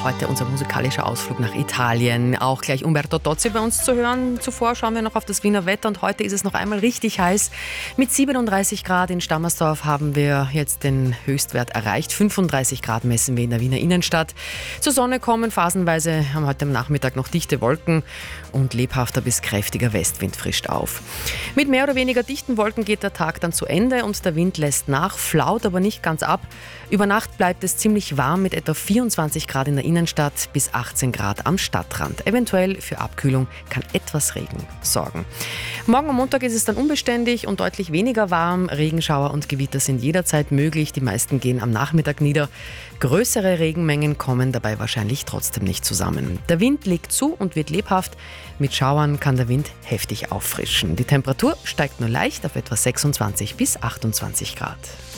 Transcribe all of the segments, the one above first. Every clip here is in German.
Heute unser musikalischer Ausflug nach Italien. Auch gleich Umberto Tozzi bei uns zu hören. Zuvor schauen wir noch auf das Wiener Wetter und heute ist es noch einmal richtig heiß. Mit 37 Grad in Stammersdorf haben wir jetzt den Höchstwert erreicht. 35 Grad messen wir in der Wiener Innenstadt. Zur Sonne kommen phasenweise, haben heute am Nachmittag noch dichte Wolken und lebhafter bis kräftiger Westwind frischt auf. Mit mehr oder weniger dichten Wolken geht der Tag dann zu Ende und der Wind lässt nach, flaut aber nicht ganz ab. Über Nacht bleibt es ziemlich warm mit etwa 24 Grad in der Innenstadt bis 18 Grad am Stadtrand. Eventuell für Abkühlung kann etwas Regen sorgen. Morgen am Montag ist es dann unbeständig und deutlich weniger warm. Regenschauer und Gewitter sind jederzeit möglich. Die meisten gehen am Nachmittag nieder. Größere Regenmengen kommen dabei wahrscheinlich trotzdem nicht zusammen. Der Wind legt zu und wird lebhaft. Mit Schauern kann der Wind heftig auffrischen. Die Temperatur steigt nur leicht auf etwa 26 bis 28 Grad.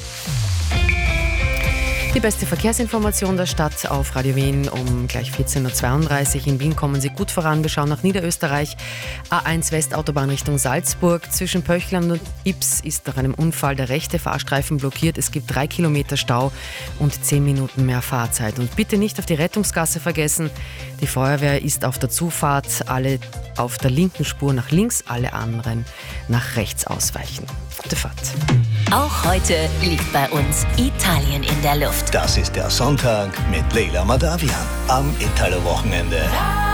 Die beste Verkehrsinformation der Stadt auf Radio Wien um gleich 14.32 Uhr. In Wien kommen Sie gut voran. Wir schauen nach Niederösterreich. A1 Westautobahn Richtung Salzburg. Zwischen Pöchland und Ips ist nach einem Unfall der rechte Fahrstreifen blockiert. Es gibt 3 Kilometer Stau und 10 Minuten mehr Fahrzeit. Und bitte nicht auf die Rettungsgasse vergessen. Die Feuerwehr ist auf der Zufahrt. Alle auf der linken Spur nach links, alle anderen nach rechts ausweichen. Gute Fahrt. Auch heute liegt bei uns Italien in der Luft. Das ist der Sonntag mit Leila Madavian am Italo-Wochenende.